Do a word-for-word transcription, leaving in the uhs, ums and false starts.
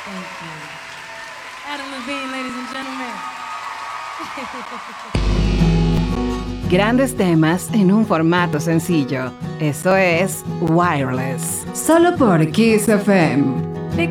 Thank you. Adam Levine, ladies and gentlemen. Grandes temas en un formato sencillo. Eso es Wireless. Solo por Kiss F M.